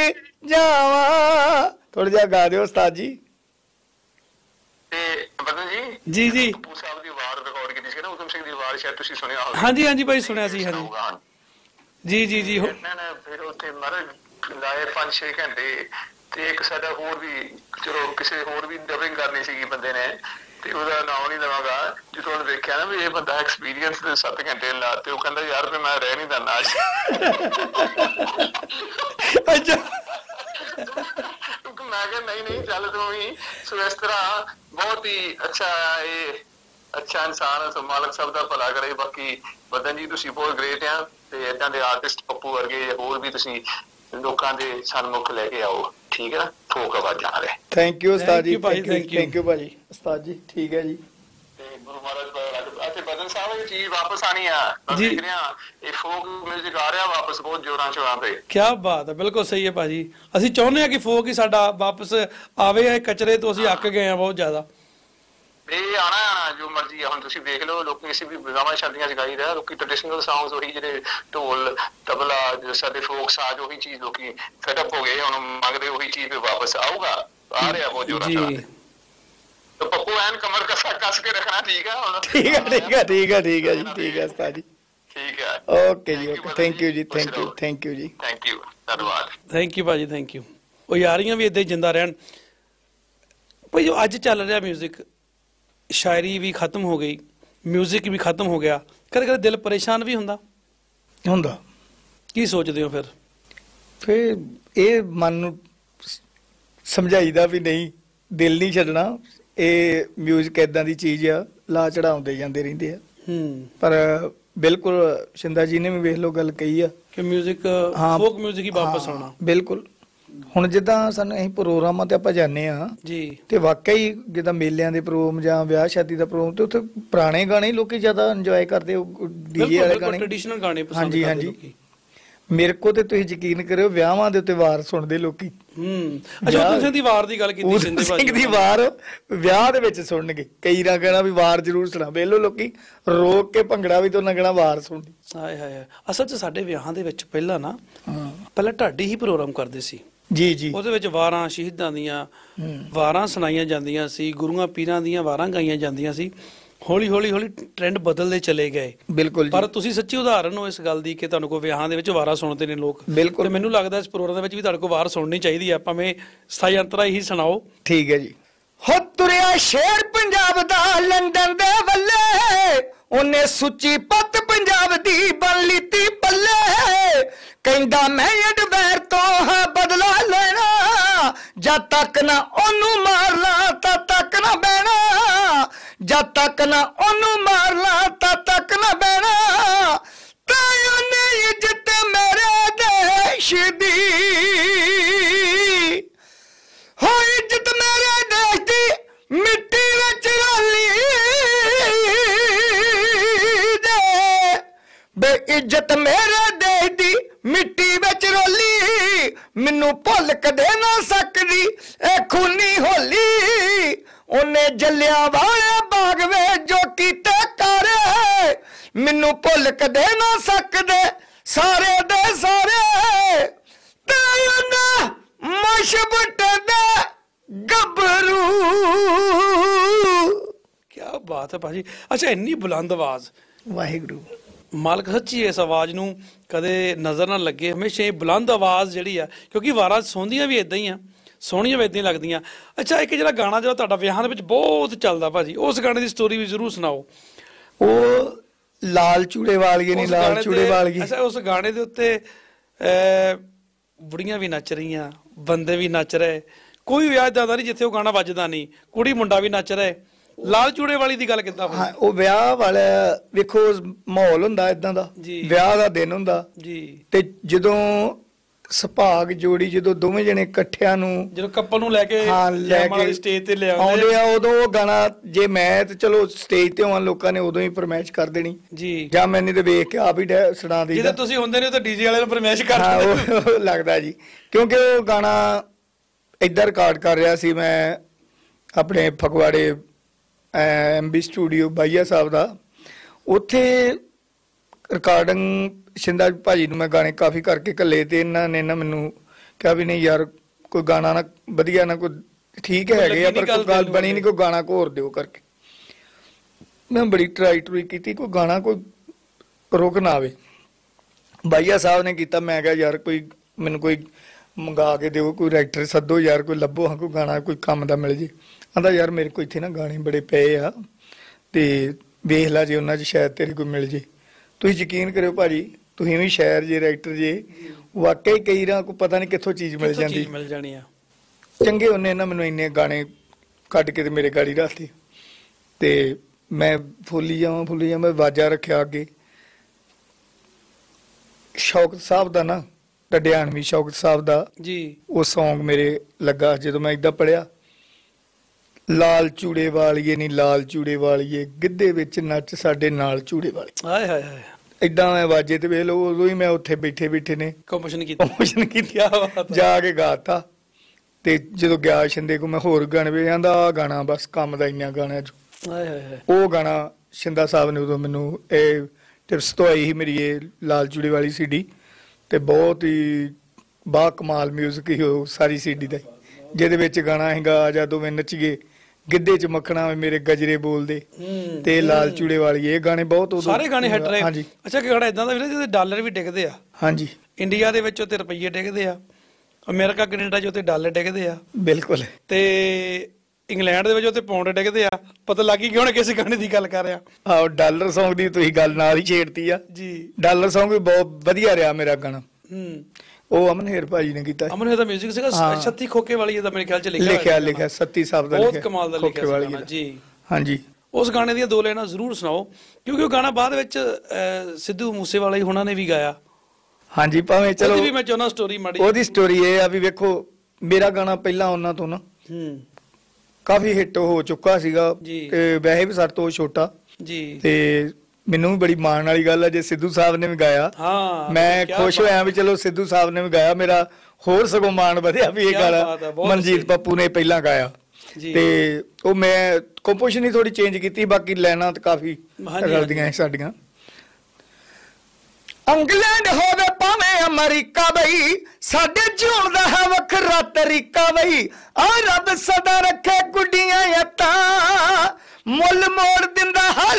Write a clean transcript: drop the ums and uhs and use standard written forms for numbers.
ਜਾਵਾਂ। ਥੋੜਾ ਜਿਹਾ ਗਾ ਦਿਓ ਉਸਤਾਦ ਜੀ। ਤੇ ਬਦਨ ਜੀ ਜੀ ਕਪੂਰ ਸਾਹਿਬ ਦੀ ਆਵਾਜ਼ ਰਿਕਾਰਡ ਕੀਤੀ ਸੀ ਨਾ, ਉਦਮ ਸਿੰਘ ਦੀ ਆਵਾਜ਼ ਸ਼ਾਇਦ ਤੁਸੀਂ ਸੁਣਿਆ ਹੋਵੇ। ਹਾਂਜੀ ਹਾਂਜੀ ਭਾਈ ਸੁਣਿਆ ਸੀ। ਹਾਂਜੀ ਜੀ ਜੀ ਜੀ ਇਹਨਾਂ ਨੇ ਫਿਰ ਉੱਥੇ ਮਹਾਰਾਜ ਲਾਏ 5-6 ਘੰਟੇ। ਤੇ ਇੱਕ ਸਾਡਾ ਹੋਰ ਵੀ, ਚਲੋ ਕਿਸੇ ਹੋਰ ਵੀ ਡਬਿੰਗ ਕਰਨੀ ਸੀਗੀ ਬੰਦੇ ਨੇ, ਤੇ ਉਹਦਾ ਨਾਮ ਨਹੀਂ ਲਵਾਂਗਾ। ਜਦੋਂ ਉਹਨੇ ਦੇਖਿਆ ਨਾ ਵੀ ਇਹ ਬੰਦਾ ਐਕਸਪੀਰੀਅੰਸ ਦੇ 7 ਘੰਟੇ ਲਾਤੇ, ਉਹ ਕਹਿੰਦਾ ਯਾਰ ਫਿਰ ਮੈਂ ਰਹਿ ਨਹੀਂ ਦਿੰਦਾ ਅੱਜ। ਅੱਛਾ ਮੈਂ ਕਿਹਾ ਨਹੀਂ ਨਹੀਂ ਚੱਲ ਤੂੰ ਵੀ। ਸੋ ਇਸ ਤਰ੍ਹਾਂ ਬਹੁਤ ਹੀ ਅੱਛਾ, ਇਹ ਅੱਛਾ ਇਨਸਾਨ ਹੈ। ਸੋ ਮਾਲਕ ਸਭ ਦਾ ਭਲਾ ਕਰੇ। ਬਾਕੀ ਬਦਨ ਜੀ ਤੁਸੀਂ ਬਹੁਤ ਗ੍ਰੇਟ ਆ, ਤੇ ਏਦਾਂ ਦੇ ਆਰਟਿਸਟ ਪੱਪੂ ਵਰਗੇ ਹੋਰ ਵੀ ਤੁਸੀਂ ਲੋਕਾਂ ਦੇ ਸਨਮੁਖ ਲੈ ਕੇ ਆਓ, ਠੀਕ ਹੈ। ਠੋਕ ਆਵਾਜ਼ਾਂ ਵਾਲੇ। ਥੈਂਕ ਯੂ ਉਸਤਾਦ ਜੀ, ਭਾਈ, ਥੈਂਕ ਯੂ ਭਾਜੀ। ਉਸਤਾਦ ਜੀ ਠੀਕ ਹੈ ਜੀ। ਤੇ ਗੁਰੂ ਮਹਾਰਾਜ ਅਤੇ ਬਦਨ ਸਾਹਿਬ ਇਹ ਚੀਜ਼ ਵਾਪਸ ਆਣੀ ਆ। ਮੈਂ ਦੇਖ ਰਿਹਾ ਇਹ ਫੋਕ ਮਿਊਜ਼ਿਕ ਆ ਰਿਹਾ ਵਾਪਸ ਬਹੁਤ ਜ਼ੋਰਾਂ ਸ਼ੋਰਾਂ ਤੇ। ਕੀ ਬਾਤ ਹੈ, ਬਿਲਕੁਲ ਸਹੀ ਹੈ ਭਾਜੀ। ਅਸੀਂ ਚਾਹੁੰਦੇ ਹਾਂ ਕਿ ਫੋਕ ਹੀ ਸਾਡਾ ਵਾਪਸ ਆਵੇ। ਇਹ ਕਚਰੇ ਤੋਂ ਅਸੀਂ ਅੱਕ ਗਏ ਹਾਂ ਬਹੁਤ ਜ਼ਿਆਦਾ। ਇਹ ਆਣਾ ਜੋ ਮਰਜੀ ਆ। ਹੁਣ ਤੁਸੀਂ ਦੇਖ ਲਓ, ਲੋਕੀ ਅਸੀਂ ਵੀ ਵਿਆਹਾਂ ਸ਼ਾਦੀਆਂ ਚ ਗਾਈ ਰਿਹਾ, ਲੋਕੀ ਟ੍ਰੈਡੀਸ਼ਨਲ ਸੌਂਗਸ ਉਹੀ ਜਿਹੜੇ ਢੋਲ ਤਬਲਾ ਜੋ ਸਾਡੇ ਫੋਕ ਸਾਜ਼ ਉਹੀ ਚੀਜ਼ ਲੋਕੀ ਸੈਟਅਪ ਹੋ ਗਏ, ਹੁਣ ਮੰਗਦੇ ਉਹੀ ਚੀਜ਼ ਵੀ ਵਾਪਸ ਆਊਗਾ। ਆ ਰਿਹਾ ਬਹੁਤ ਜ਼ੋਰਾਂ ਸ਼ੋਰਾਂ ਤੇ। ਤੇ ਪੱਪੂ ਐਨ ਕਮਰ ਕੱਸ ਕੇ ਰੱਖਣਾ, ਠੀਕ ਆ ਹੁਣ। ਠੀਕ ਹੈ ਜੀ, ਠੀਕ ਹੈ ਉਸਤਾਦ ਜੀ। ਠੀਕ ਹੈ, ਓਕੇ ਜੀ, ਓਕੇ। ਥੈਂਕ ਯੂ ਜੀ, ਥੈਂਕ ਯੂ ਜੀ। ਥੈਂਕ ਯੂ, ਧੰਨਵਾਦ। ਥੈਂਕ ਯੂ ਭਾਜੀ, ਥੈਂਕ ਯੂ। ਉਹ ਯਾਰੀਆਂ ਵੀ ਏਦਾਂ ਹੀ ਜਿੰਦਾ ਰਹਿਣ ਭਾਈ। ਜੋ ਅੱਜ ਚੱਲ ਰਿਹਾ ਮਿਊਜ਼ਿਕ, ਸ਼ਾਇਰੀ ਵੀ ਖਤਮ ਹੋ ਗਈ, ਮਿਊਜ਼ਿਕ ਵੀ ਖਤਮ ਹੋ ਗਿਆ। ਕਦੇ ਕਦੇ ਦਿਲ ਪਰੇਸ਼ਾਨ ਵੀ ਹੁੰਦਾ। ਕੀ ਸੋਚਦੇ ਹੋ ਫਿਰ? ਇਹ ਮਨ ਨੂੰ ਸਮਝਾਈਦਾ ਵੀ ਨਹੀਂ, ਦਿਲ ਨਹੀਂ ਛੱਡਣਾ। ਇਹ ਮਿਊਜ਼ਿਕ ਏਦਾਂ ਦੀ ਚੀਜ਼ ਆ, ਲਾ ਚੜਾਉਂਦੇ ਜਾਂਦੇ ਰਹਿੰਦੇ ਆ। ਪਰ ਬਿਲਕੁਲ ਸ਼ਿੰਦਾ ਜੀ ਨੇ ਵੀ ਵੇਖ ਲਓ ਗੱਲ ਕਹੀ ਆ ਕਿ ਮਿਊਜ਼ਿਕ, ਫੋਕ ਮਿਊਜ਼ਿਕ ਹੀ ਵਾਪਸ ਆਉਣਾ। ਬਿਲਕੁਲ। ਹੁਣ ਜਿੱਦਾਂ ਸਾਨੂੰ ਅਸੀਂ ਪ੍ਰੋਗਰਾਮਾਂ ਤੇ ਆਪਾਂ ਜਾਂਦੇ ਆ ਜੀ, ਤੇ ਵਾਕਈ ਜਿੱਦਾਂ ਮੇਲਿਆਂ ਦੇ ਪ੍ਰੋਗਰਾਮ ਜਾਂ ਵਿਆਹ ਸ਼ਾਦੀ ਦਾ ਪ੍ਰੋਗਰਾਮ, ਤੇ ਉੱਥੇ ਪੁਰਾਣੇ ਗਾਣੇ ਲੋਕੀ ਜ਼ਿਆਦਾ ਇੰਜੋਏ ਕਰਦੇ, ਡੀਜੇ ਵਾਲੇ ਗਾਣੇ, ਟ੍ਰੈਡੀਸ਼ਨਲ ਗਾਣੇ ਪਸੰਦ ਕਰਦੇ ਲੋਕੀ। ਮੇਰੇ ਕੋ ਤੇ ਤੁਸੀਂ ਯਕੀਨ ਕਰਿਓ, ਵਿਆਹਾਂ ਦੇ ਉੱਤੇ ਵਾਰ ਸੁਣਦੇ ਲੋਕੀ। ਅੱਛਾ, ਉਦਮ ਸਿੰਘ ਦੀ ਵਾਰ ਦੀ ਗੱਲ ਕੀਤੀ ਸਿੰਧੇ ਭਾਜੀ। ਸਿੰਘ ਦੀ ਵਾਰ ਵਿਆਹ ਦੇ ਵਿੱਚ ਸੁਣਨਗੇ। ਕਈ ਨਾ ਕਹਿਣਾ ਵੀ ਵਾਰ ਜ਼ਰੂਰ ਸੁਣਾ। ਵੇਲੋ ਲੋਕੀ ਰੋਕ ਕੇ ਭੰਗੜਾ ਵੀ ਤੋਂ ਨਗਣਾ ਵਾਰ ਸੁਣਦੀ। ਹਾਏ ਹਾਏ। ਅਸਲ 'ਚ ਸਾਡੇ ਵਿਆਹਾਂ ਦੇ ਵਿੱਚ ਪਹਿਲਾਂ ਢਾਡੀ ਹੀ ਪ੍ਰੋਗਰਾਮ ਕਰਦੇ ਸੀ। ਜੀ ਜੀ। ਉਹਦੇ ਵਿੱਚ ਵਾਰਾਂ ਸ਼ਹੀਦਾਂ ਦੀਆਂ ਵਾਰਾਂ ਸੁਣਾਈਆਂ ਜਾਂਦੀਆਂ ਸੀ, ਗੁਰੂਆਂ ਪੀਰਾਂ ਦੀਆਂ ਵਾਰਾਂ ਗਾਈਆਂ ਜਾਂਦੀਆਂ ਸੀ। ਹੌਲੀ ਹੌਲੀ ਹੌਲੀ ਟ੍ਰੈਂਡ ਬਦਲਦੇ ਚਲੇ ਗਏ। ਬਿਲਕੁਲ। ਪਰ ਤੁਸੀਂ ਸੱਚੀ ਉਦਾਹਰਨ ਹੋ ਇਸ ਗੱਲ ਦੀ ਕਿ ਤੁਹਾਨੂੰ ਕੋਈ ਵਿਆਹਾਂ ਦੇ ਵਿੱਚ ਵਾਰਾਂ ਸੁਣਦੇ ਨੇ ਲੋਕ। ਬਿਲਕੁਲ। ਤੇ ਮੈਨੂੰ ਲੱਗਦਾ ਇਸ ਪ੍ਰੋਗਰਾਮ ਦੇ ਵਿੱਚ ਵੀ ਤੁਹਾਡੇ ਕੋਲ ਵਾਰ ਸੁਣਨੀ ਚਾਹੀਦੀ ਆ, ਭਾਵੇਂ ਸਥਾਈ ਅੰਤਰਾ ਹੀ ਸੁਣਾਓ। ਠੀਕ ਹੈ ਜੀ। ਹੋ ਤੁਰਿਆ ਸ਼ੇਰ ਪੰਜਾਬ ਦਾ ਲੰਡਨ ਦੇ ਵੱਲੇ, ਉਹਨੇ ਸੁੱਚੀ ਪੱਤ ਪੰਜਾਬ ਦੀ ਬਣ ਲੀਤੀ ਪੱਲੇ। ਕਹਿੰਦਾ ਮੈਂ ਅਡਵੈਰ ਤੋਂ ਹਾਂ ਬਦਲਾ ਲੈਣਾ, ਜਦ ਤੱਕ ਨਾ ਉਹਨੂੰ ਮਾਰ ਲਾ ਤਦ ਤੱਕ ਨਾ ਬਹਿਣਾ, ਜਦ ਤੱਕ ਨਾ ਉਹਨੂੰ ਮਾਰ ਲਾ ਤਦ ਤੱਕ ਨਾ ਬਹਿਣਾ। ਤੇ ਉਹਨੇ ਇੱਜ਼ਤ ਮੇਰੇ ਦੇਸ਼ ਦੀ, ਹੋ ਇੱਜ਼ਤ ਮੇਰੇ ਦੇਸ਼ ਦੀ ਮਿੱਟੀ ਵਿੱਚ ਰਲੀ ਦੇ, ਬੇ ਇੱਜ਼ਤ ਮੇਰੇ ਦੇਸ਼ ਦੀ ਮਿੱਟੀ ਵਿੱਚ ਰੋਲੀ। ਮੈਨੂੰ ਭੁੱਲ ਕਦੇ ਨਾ ਸਕਦੀ ਇਹ ਖੂਨੀ ਹੋਲੀ, ਉਹਨੇ ਜਲਿਆਂਵਾਲੇ ਬਾਗ ਵਿੱਚ ਜੋ ਕੀਤੇ ਕਾਰੇ। ਮੈਨੂੰ ਭੁੱਲ ਕਦੇ ਨਾ ਸਕਦੇ ਸਾਰੇ ਦੇ ਸਾਰੇ, ਤੇ ਉਹਨੇ ਮਸ਼ਬਟ ਦੇ ਗੱਭਰੂ। ਕੀ ਬਾਤ ਹੈ ਭਾਜੀ। ਅੱਛਾ, ਇੰਨੀ ਬੁਲੰਦ ਆਵਾਜ਼। ਵਾਹਿਗੁਰੂ ਮਾਲਕ ਸੱਚੀ ਇਸ ਆਵਾਜ਼ ਨੂੰ ਕਦੇ ਨਜ਼ਰ ਨਾ ਲੱਗੇ। ਹਮੇਸ਼ਾ ਇਹ ਬੁਲੰਦ ਆਵਾਜ਼ ਜਿਹੜੀ ਆ, ਕਿਉਂਕਿ ਵਾਰਾਂ ਸੁਣਦੀਆਂ ਵੀ ਇਦਾਂ ਹੀ ਆ, ਸੋਹਣੀਆਂ ਵੀ ਇਦਾਂ ਹੀ ਲੱਗਦੀਆਂ। ਅੱਛਾ, ਇੱਕ ਜਿਹੜਾ ਗਾਣਾ ਜਿਹੜਾ ਤੁਹਾਡਾ ਵਿਆਹਾਂ ਦੇ ਵਿੱਚ ਬਹੁਤ ਚੱਲਦਾ ਭਾਜੀ, ਉਸ ਗਾਣੇ ਦੀ ਸਟੋਰੀ ਵੀ ਜ਼ਰੂਰ ਸੁਣਾਓ। ਉਹ ਲਾਲ ਚੂੜੇ ਵਾਲੀਏ ਨਹੀਂ, ਲਾਲ ਚੂੜੇ ਵਾਲੀਏ। ਅੱਛਾ, ਉਸ ਗਾਣੇ ਦੇ ਉੱਤੇ ਬੁੜੀਆਂ ਵੀ ਨੱਚ ਰਹੀਆਂ, ਬੰਦੇ ਵੀ ਨੱਚ ਰਹੇ, ਕੋਈ ਵਿਆਹ ਏਦਾਂ ਦਾ ਨਹੀਂ ਜਿੱਥੇ ਉਹ ਗਾਣਾ ਵੱਜਦਾ ਨਹੀਂ, ਕੁੜੀ ਮੁੰਡਾ ਵੀ ਨੱਚ ਰਹੇ। ਲਾਲ ਚੂੜੇ ਵਾਲੀ ਦੀ ਗੱਲ ਕਿੱਦਾਂ? ਹਾਂ, ਉਹ ਵਿਆਹ ਵਾਲਾ ਵੇਖੋ ਮਾਹੌਲ ਹੁੰਦਾ ਏਦਾਂ ਦਾ, ਵਿਆਹ ਦਾ ਦਿਨ ਹੁੰਦਾ ਜੀ। ਤੇ ਜਦੋਂ ਸੁਭਾਗ ਜੋੜੀ, ਜਦੋਂ ਦੋਵੇਂ ਜਣੇ ਇਕੱਠਿਆਂ ਨੂੰ, ਜਦੋਂ ਕਪਲ ਨੂੰ ਲੈ ਕੇ ਸਟੇਜ ਤੇ ਲਿਆਉਂਦੇ ਆ, ਉਦੋਂ ਉਹ ਗਾਣਾ ਜੇ ਮੈਂ ਤੇ ਚਲੋ ਸਟੇਜ ਤੇ ਹੋਵਾਂ, ਲੋਕਾਂ ਨੇ ਉਦੋਂ ਹੀ ਫਰਮਾਇਸ਼ ਕਰ ਦੇਣੀ ਜੀ, ਜਾਂ ਮੈਨੇ ਤੇ ਵੇਖ ਕੇ ਆਪ ਹੀ ਸੁਣਾ ਦੀ। ਜਦੋਂ ਤੁਸੀਂ ਹੁੰਦੇ ਨੇ ਤਾਂ ਡੀਜੇ ਵਾਲੇ ਨੂੰ ਫਰਮਾਇਸ਼ ਕਰ ਦਿੰਦੇ ਲੱਗਦਾ ਜੀ। ਕਿਉਂਕਿ ਉਹ ਗਾਣਾ ਏਦਾਂ ਰਿਕਾਰਡ ਕਰ ਰਿਹਾ ਸੀ ਮੈਂ ਆਪਣੇ ਫਗਵਾੜੇ MB ਸਟੂਡੀਓ ਬਾਈਆ ਸਾਹਿਬ ਦਾ। ਉੱਥੇ ਰਿਕਾਰਡਿੰਗ ਸ਼ਿੰਦਾ ਭਾਜੀ ਨੂੰ ਮੈਂ ਗਾਣੇ ਕਾਫੀ ਕਰਕੇ ਘੱਲੇ, ਤੇ ਇਹਨਾਂ ਨੇ ਨਾ ਮੈਨੂੰ ਕਿਹਾ ਵੀ ਨਹੀਂ ਯਾਰ ਕੋਈ ਗਾਣਾ ਨਾ ਵਧੀਆ ਨਾ ਕੋਈ ਠੀਕ ਹੈਗੇ ਆ, ਪਰ ਕੋਈ ਗੱਲ ਬਣੀ ਨਹੀਂ, ਕੋਈ ਗਾਣਾ ਘੋਰ ਦਿਓ ਕਰਕੇ। ਮੈਂ ਬੜੀ ਟਰਾਈ ਕੀਤੀ, ਕੋਈ ਗਾਣਾ ਕੋਈ ਰੁਕ ਨਾ ਆਵੇ। ਬਾਈਆ ਸਾਹਿਬ ਨੇ ਕੀਤਾ, ਮੈਂ ਕਿਹਾ ਯਾਰ ਕੋਈ ਮੈਨੂੰ ਕੋਈ ਮੰਗਾ ਕੇ ਦਿਓ, ਕੋਈ ਰਾਈਟਰ ਸੱਦੋ ਯਾਰ, ਕੋਈ ਲੱਭੋ ਹਾਂ ਕੋਈ ਗਾਣਾ ਕੋਈ ਕੰਮ ਦਾ ਮਿਲ ਜੇ। ਆਂਦਾ ਯਾਰ ਮੇਰੇ ਕੋਲ ਇੱਥੇ ਨਾ ਗਾਣੇ ਬੜੇ ਪਏ ਆ, ਤੇ ਵੇਖ ਲਾ ਜੇ ਉਹਨਾਂ 'ਚ ਸ਼ਾਇਦ ਤੇਰੇ ਕੋਈ ਮਿਲ ਜੇ। ਤੁਸੀਂ ਯਕੀਨ ਕਰਿਓ ਭਾਜੀ, ਤੁਸੀਂ ਵੀ ਸ਼ਾਇਰ ਜੇ ਰਾਈਟਰ ਜੇ, ਵਾਕਈ ਕਈ ਰਾਂ ਕੋਈ ਪਤਾ ਨਹੀਂ ਕਿੱਥੋਂ ਚੀਜ਼ ਮਿਲ ਜਾਂਦੀ, ਮਿਲ ਜਾਣੀ ਆ। ਚੰਗੇ ਉਹਨੇ ਨਾ ਮੈਨੂੰ ਇੰਨੇ ਗਾਣੇ ਕੱਢ ਕੇ ਤੇ ਮੇਰੇ ਗਾੜੀ ਰੱਖਦੇ, ਤੇ ਮੈਂ ਫੁੱਲੀ ਜਾਵਾਂ ਵਾਜਾ ਰੱਖਿਆ ਅੱਗੇ। ਸ਼ੌਕਤ ਸਾਹਿਬ ਦਾ ਨਾ, ਢੱਡਿਆਣਵੀ ਸ਼ੌਕਤ ਸਾਹਿਬ ਦਾ ਜੀ, ਉਹ ਸੌਂਗ ਮੇਰੇ ਲੱਗਾ ਜਦੋਂ ਮੈਂ ਏਦਾਂ ਪੜਿਆ, ਲਾਲ ਚੂੜੇ ਵਾਲੀਏ ਨੀ ਲਾਲ ਚੂੜੇ ਵਾਲੀਏ, ਗਿੱਧੇ ਵਿੱਚ ਨੱਚ ਸਾਡੇ ਨਾਲ ਚੂੜੇ ਵਾਲੀ। ਹਾਏ ਹਾਏ ਹਾਏ, ਏਦਾਂ ਮੈਂ ਵਾਜੇ ਤੇ ਵੇਖ ਲਓ, ਉਦੋਂ ਹੀ ਮੈਂ ਉੱਥੇ ਬੈਠੇ ਨੇ ਕੰਪੋਜੀਸ਼ਨ ਕੀਤੀ। ਜਾ ਕੇ ਗਾਤਾ। ਤੇ ਜਦੋਂ ਗਿਆ ਸ਼ਿੰਦੇ ਕੋ, ਮੈਂ ਹੋਰ ਗਾਣੇ ਵੀ ਆਂਦਾ ਆ ਗਾਣਾ ਬਸ ਕੰਮ ਦਾ, ਇੰਨਾ ਗਾਣਿਆਂ ਚ ਹਾਏ ਹਾਏ, ਉਹ ਗਾਣਾ ਸ਼ਿੰਦਾ ਸਾਹਿਬ ਨੇ ਉਦੋਂ ਮੈਨੂੰ ਇਹ ਟਿਪਸ ਤੋਂ ਆਈ ਸੀ ਮੇਰੀ ਇਹ ਲਾਲ ਚੂੜੇ ਵਾਲੀ ਸੀਡੀ, ਤੇ ਬਹੁਤ ਹੀ ਬਾ ਕਮਾਲ ਮਿਊਜ਼ਿਕ ਹੀ ਉਹ ਸਾਰੀ ਸੀਡੀ ਦਾ, ਜਿਹਦੇ ਵਿੱਚ ਗਾਣਾ ਹੈਗਾ ਆ ਜਾ ਦੋਵੇਂ ਨੱਚੀਏ, ਗਿੱਧੇ ਚ ਮੱਖਣਾ ਮੇਰੇ ਗਜਰੇ ਬੋਲਦੇ, ਤੇ ਲਾਲ ਚੂੜੇ ਵਾਲੀ, ਇਹ ਗਾਣੇ ਬਹੁਤ ਉਦੋਂ ਸਾਰੇ ਗਾਣੇ ਹਿੱਟ ਰਹੇ। ਹਾਂਜੀ। ਅੱਛਾ, ਕਿ ਗਾਣਾ ਇਦਾਂ ਦਾ ਵੀਰੇ ਜਿਹਦੇ ਡਾਲਰ ਵੀ ਡਿੱਗਦੇ ਆ। ਹਾਂਜੀ, ਇੰਡੀਆ ਦੇ ਵਿੱਚ ਉੱਤੇ ਰੁਪਈਏ ਡਿੱਗਦੇ ਆ, ਅਮਰੀਕਾ ਕੈਨੇਡਾ 'ਚ ਉੱਤੇ ਡਾਲਰ ਡਿੱਗਦੇ ਆ, ਬਿਲਕੁਲ, ਤੇ ਇੰਗਲੈਂਡ ਦੇ ਵਿੱਚ ਉੱਤੇ ਪਾਉਂਡ ਡਿੱਗਦੇ ਆ। ਪਤਾ ਲੱਗ ਗਈ ਕਿ ਹੁਣ ਕਿਸ ਗਾਣੇ ਦੀ ਗੱਲ ਕਰ ਰਿਹਾ। ਆਹੋ, ਡਾਲਰ Song ਦੀ ਤੁਸੀਂ ਗੱਲ ਨਾਲ ਹੀ ਛੇੜਤੀ ਆ ਜੀ। ਡਾਲਰ Song ਵੀ ਬਹੁਤ ਵਧੀਆ ਰਿਹਾ ਮੇਰਾ ਗਾਣਾ, ਉਹ ਅਮਨ ਹੇਰ ਭਾਜੀ ਨੇ ਕੀਤਾ। ਅਮਨ ਹੇਰ ਦਾ 뮤직 ਸੀਗਾ, ਸੱਤੀ ਖੋਕੇ ਵਾਲੀ ਇਹਦਾ ਮੇਰੇ ਖਿਆਲ 'ਚ ਲਿਖਿਆ ਸੱਤੀ ਸਾਹਿਬ ਦਾ ਬਹੁਤ ਕਮਾਲ ਦਾ ਲਿਖਿਆ ਜੀ। ਹਾਂਜੀ, ਉਸ ਗਾਣੇ ਦੀਆਂ ਦੋ ਲਾਈਨਾਂ ਜ਼ਰੂਰ ਸੁਣਾਓ, ਕਿਉਂਕਿ ਉਹ ਗਾਣਾ ਬਾਅਦ ਵਿੱਚ ਸਿੱਧੂ ਮੂਸੇਵਾਲਾ ਹੀ ਉਹਨਾਂ ਨੇ ਵੀ ਗਾਇਆ। ਹਾਂਜੀ, ਭਾਵੇਂ ਚਲੋ ਉਹਦੀ ਵੀ ਮੈਂ ਚਾਹੁੰਦਾ ਸਟੋਰੀ ਮਾੜੀ। ਉਹਦੀ ਸਟੋਰੀ ਇਹ ਆ ਵੀ ਵੇਖੋ, ਮੇਰਾ ਗਾਣਾ ਪਹਿਲਾਂ ਉਹਨਾਂ ਤੋਂ ਨਾ ਕਾਫੀ ਹਿੱਟ ਹੋ ਚੁੱਕਾ ਸੀਗਾ, ਤੇ ਵੈਸੇ ਵੀ ਸਾਡੇ ਤੋਂ ਛੋਟਾ ਜੀ, ਤੇ ਮੈਨੂੰ ਵੀ ਬੜੀ ਮਾਣ ਵਾਲੀ ਗੱਲ ਆ ਜੇ ਸਿੱਧੂ ਸਾਹਿਬ ਨੇ ਵੀ ਗਾਇਆ। ਮੈਂ ਖੁਸ਼ ਹੋਇਆ ਵੀ ਚਲੋ ਸਿੱਧੂ ਸਾਹਿਬ ਨੇ ਵੀ ਗਾਇਆ, ਮੇਰਾ ਹੋਰ ਸਗੋਂ ਮਾਣ ਵਧਿਆ ਵੀ ਇਹ ਗਾਣਾ ਮਨਜੀਤ ਪੱਪੂ ਨੇ ਪਹਿਲਾਂ ਗਾਇਆ। ਤੇ ਉਹ ਮੈਂ ਕੰਪੋਜੀਸ਼ਨ ਹੀ ਥੋੜੀ ਚੇਂਜ ਕੀਤੀ, ਬਾਕੀ ਲਾਈਨਾਂ ਤਾਂ ਕਾਫੀ ਰਲਦੀਆਂ ਸਾਡੀਆਂ। ਇੰਗਲੈਂਡ ਹੋਵੇ ਭਾਵੇਂ ਅਮਰੀਕਾ ਬਈ, ਸਾਡੇ ਜਿਉਣ ਦਾ ਹੈ ਵੱਖਰਾ ਤਰੀਕਾ ਬਈ, ਆ ਰੱਬ ਸਦਾ ਰੱਖੇ ਗੁੱਡੀਆਂ ਯੱਤਾਂ, ਮੁੱਲ ਮੋੜ ਦਿੰਦਾ ਹਾਲ